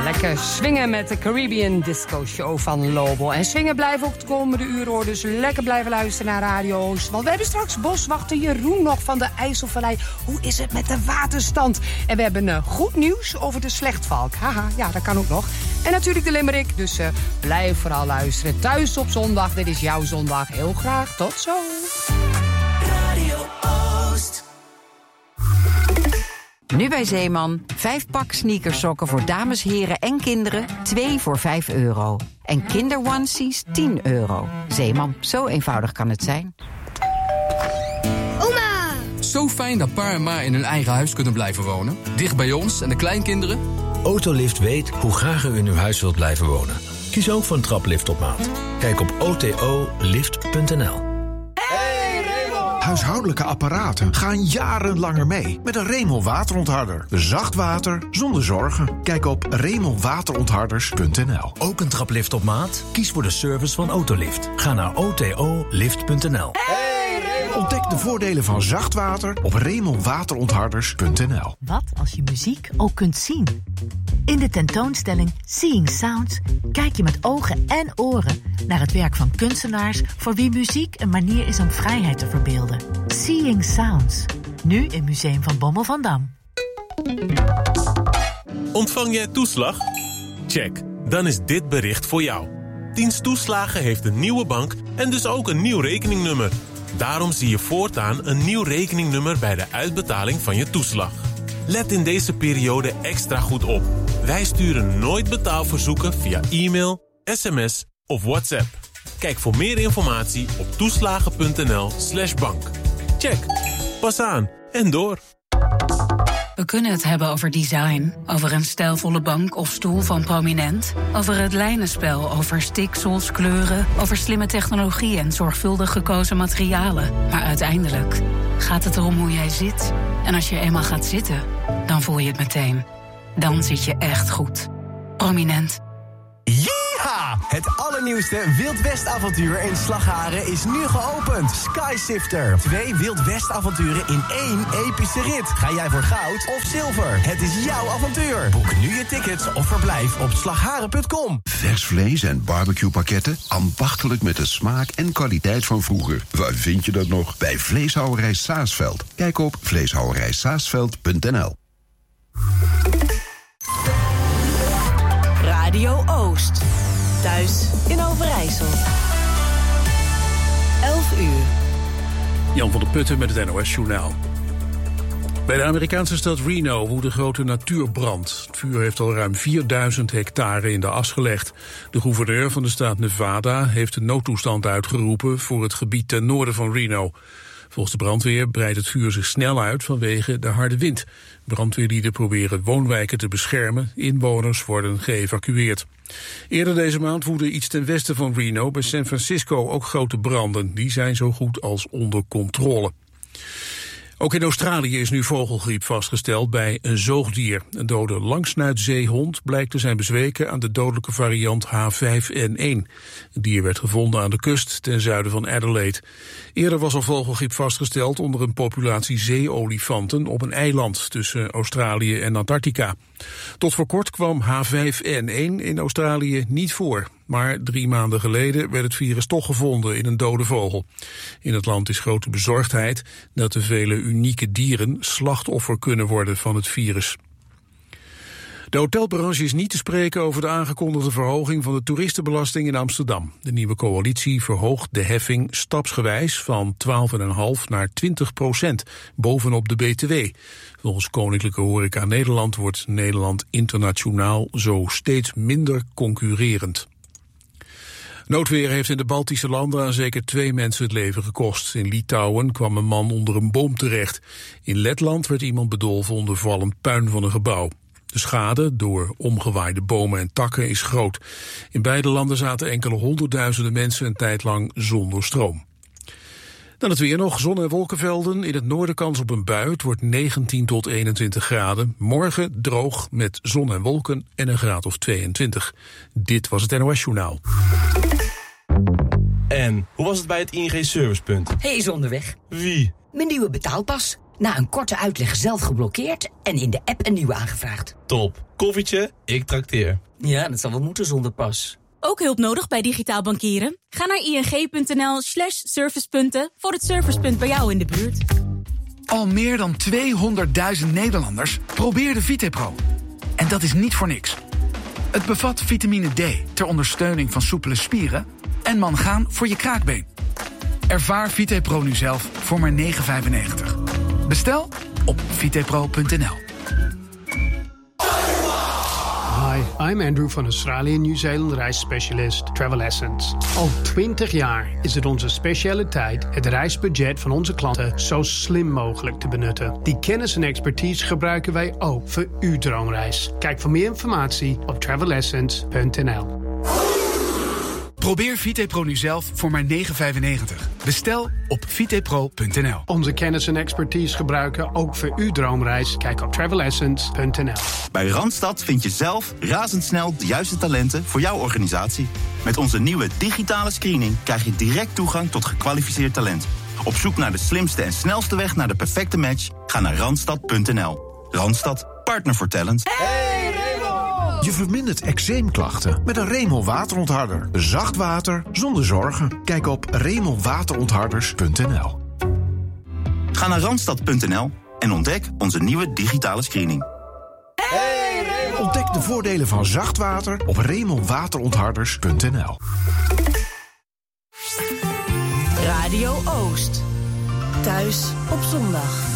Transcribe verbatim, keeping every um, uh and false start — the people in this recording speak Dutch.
Lekker swingen met de Caribbean Disco Show van Lobo. En swingen blijven ook het komende uur hoor. Dus lekker blijven luisteren naar Radio Oost. Want we hebben straks boswachter Jeroen nog van de IJsselvallei. Hoe is het met de waterstand? En we hebben uh, goed nieuws over de slechtvalk. Haha, ja, dat kan ook nog. En natuurlijk de limerick. Dus uh, blijf vooral luisteren. Thuis op zondag. Dit is jouw zondag. Heel graag. Tot zo. Radio Oost. Nu bij Zeeman, vijf pak sneakersokken voor dames, heren en kinderen, twee voor vijf euro. En kinderonesies tien euro. Zeeman, zo eenvoudig kan het zijn. Oma! Zo fijn dat pa en ma in hun eigen huis kunnen blijven wonen. Dicht bij ons en de kleinkinderen. Autolift weet hoe graag u in uw huis wilt blijven wonen. Kies ook voor een traplift op maat. Kijk op o t o lift punt n l. Huishoudelijke apparaten gaan jarenlanger mee met een Remel waterontharder. Zacht water zonder zorgen. Kijk op remel waterontharders punt n l. Ook een traplift op maat? Kies voor de service van Autolift. Ga naar o t o lift punt n l. Ontdek de voordelen van zacht water op remel waterontharders punt n l. Wat als je muziek ook kunt zien? In de tentoonstelling Seeing Sounds kijk je met ogen en oren naar het werk van kunstenaars voor wie muziek een manier is om vrijheid te verbeelden. Seeing Sounds, nu in Museum van Bommel van Dam. Ontvang jij toeslag? Check, dan is dit bericht voor jou. Dienst Toeslagen heeft een nieuwe bank en dus ook een nieuw rekeningnummer. Daarom zie je voortaan een nieuw rekeningnummer bij de uitbetaling van je toeslag. Let in deze periode extra goed op. Wij sturen nooit betaalverzoeken via e-mail, sms of WhatsApp. Kijk voor meer informatie op toeslagen punt n l slash bank. Check. Pas aan en door. We kunnen het hebben over design, over een stijlvolle bank of stoel van Prominent, over het lijnenspel, over stiksels, kleuren, over slimme technologie en zorgvuldig gekozen materialen. Maar uiteindelijk gaat het erom hoe jij zit. En als je eenmaal gaat zitten, dan voel je het meteen. Dan zit je echt goed. Prominent. Yeeha! Het allernieuwste Wild West avontuur in Slagharen is nu geopend. Skysifter. Twee Wild West avonturen in één epische rit. Ga jij voor goud of zilver? Het is jouw avontuur. Boek nu je tickets of verblijf op slagharen punt com. Vers vlees en barbecuepakketten. Ambachtelijk met de smaak en kwaliteit van vroeger. Waar vind je dat nog? Bij Vleeshouwerij Saasveld. Kijk op vleeshouwerij saasveld punt n l. Radio Oost. Thuis in Overijssel. elf uur. Jan van der Putten met het N O S-journaal. Bij de Amerikaanse stad Reno woedt een grote natuurbrand. Het vuur heeft al ruim vierduizend hectare in de as gelegd. De gouverneur van de staat Nevada heeft een noodtoestand uitgeroepen voor het gebied ten noorden van Reno. Volgens de brandweer breidt het vuur zich snel uit vanwege de harde wind. Brandweerlieden proberen woonwijken te beschermen. Inwoners worden geëvacueerd. Eerder deze maand woedden iets ten westen van Reno bij San Francisco ook grote branden. Die zijn zo goed als onder controle. Ook in Australië is nu vogelgriep vastgesteld bij een zoogdier. Een dode langsnuitzeehond blijkt te zijn bezweken aan de dodelijke variant H vijf N één. Het dier werd gevonden aan de kust ten zuiden van Adelaide. Eerder was al vogelgriep vastgesteld onder een populatie zeeolifanten op een eiland tussen Australië en Antarctica. Tot voor kort kwam H vijf N één in Australië niet voor. Maar drie maanden geleden werd het virus toch gevonden in een dode vogel. In het land is grote bezorgdheid dat de vele unieke dieren slachtoffer kunnen worden van het virus. De hotelbranche is niet te spreken over de aangekondigde verhoging van de toeristenbelasting in Amsterdam. De nieuwe coalitie verhoogt de heffing stapsgewijs van twaalf komma vijf naar twintig procent, bovenop de B T W. Volgens Koninklijke Horeca Nederland wordt Nederland internationaal zo steeds minder concurrerend. Noodweer heeft in de Baltische landen aan zeker twee mensen het leven gekost. In Litouwen kwam een man onder een boom terecht. In Letland werd iemand bedolven onder vallend puin van een gebouw. De schade door omgewaaide bomen en takken is groot. In beide landen zaten enkele honderdduizenden mensen een tijd lang zonder stroom. Dan het weer nog, zon- en wolkenvelden. In het noorden kans op een bui. Het wordt negentien tot eenentwintig graden. Morgen droog met zon en wolken en een graad of tweeëntwintig. Dit was het N O S-journaal. En hoe was het bij het I N G-servicepunt? Hij is onderweg. Wie? Mijn nieuwe betaalpas. Na een korte uitleg zelf geblokkeerd en in de app een nieuwe aangevraagd. Top. Koffietje, ik trakteer. Ja, dat zal wel moeten zonder pas. Ook hulp nodig bij digitaal bankieren? Ga naar ing.nl slash servicepunten voor het servicepunt bij jou in de buurt. Al meer dan tweehonderdduizend Nederlanders probeerden VitePro. En dat is niet voor niks. Het bevat vitamine D ter ondersteuning van soepele spieren en mangaan voor je kraakbeen. Ervaar VitePro nu zelf voor maar negen vijfennegentig. Bestel op vitepro punt n l. Hi, I'm Andrew van Australië en Nieuw-Zeeland reisspecialist Travel Essence. Al twintig jaar is het onze specialiteit het reisbudget van onze klanten zo slim mogelijk te benutten. Die kennis en expertise gebruiken wij ook voor uw droomreis. Kijk voor meer informatie op travel essence punt n l. Probeer VitePro nu zelf voor maar negen vijfennegentig. Bestel op vitepro punt n l. Onze kennis en expertise gebruiken ook voor uw droomreis. Kijk op travel essence punt n l. Bij Randstad vind je zelf razendsnel de juiste talenten voor jouw organisatie. Met onze nieuwe digitale screening krijg je direct toegang tot gekwalificeerd talent. Op zoek naar de slimste en snelste weg naar de perfecte match? Ga naar randstad punt n l. Randstad, partner voor talent. Hey, Remo! Je vermindert eczeemklachten met een Remo waterontharder. Zacht water zonder zorgen. Kijk op remo waterontharders punt n l. Ga naar randstad punt n l en ontdek onze nieuwe digitale screening. Hey, Remo! Ontdek de voordelen van zacht water op remo waterontharders punt n l. Radio Oost. Thuis op zondag.